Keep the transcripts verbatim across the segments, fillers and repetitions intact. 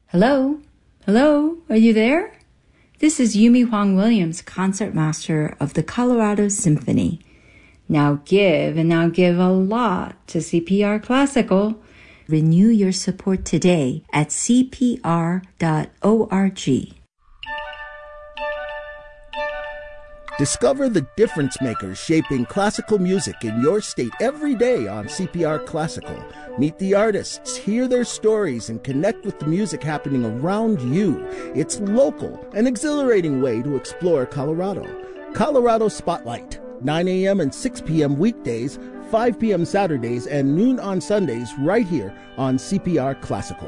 Hello? Hello? Are you there? This is Yumi Huang Williams, concertmaster of the Colorado Symphony. Now give, and now give a lot to C P R Classical. Renew your support today at c p r dot org. Discover the difference makers shaping classical music in your state every day on C P R Classical. Meet the artists, hear their stories, and connect with the music happening around you. It's local, an exhilarating way to explore Colorado. Colorado Spotlight, nine a.m. and six p.m. weekdays, five p.m. Saturdays, and noon on Sundays right here on C P R Classical.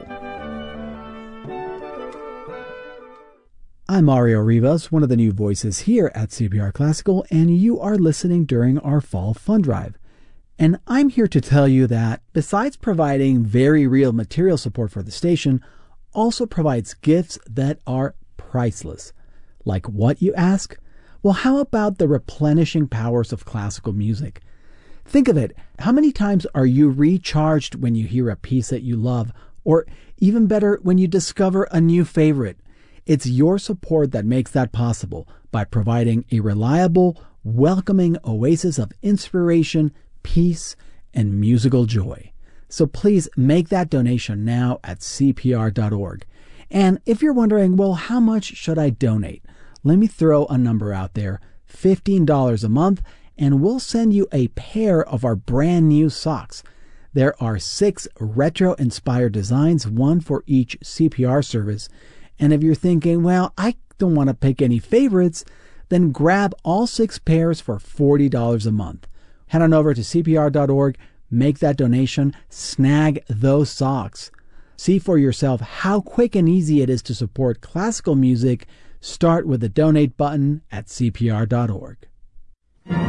I'm Mario Rivas, one of the new voices here at C P R Classical, and you are listening during our Fall Fund Drive. And I'm here to tell you that, besides providing very real material support for the station, also provides gifts that are priceless. Like what, you ask? Well, how about the replenishing powers of classical music? Think of it. How many times are you recharged when you hear a piece that you love, or even better, when you discover a new favorite? It's your support that makes that possible by providing a reliable, welcoming oasis of inspiration, peace, and musical joy. So please make that donation now at c p r dot org. And if you're wondering, well, how much should I donate? Let me throw a number out there, fifteen dollars a month, and we'll send you a pair of our brand new socks. There are six retro-inspired designs, one for each C P R service. And if you're thinking, well, I don't want to pick any favorites, then grab all six pairs for forty dollars a month. Head on over to c p r dot org, make that donation, snag those socks. See for yourself how quick and easy it is to support classical music. Start with the donate button at c p r dot org.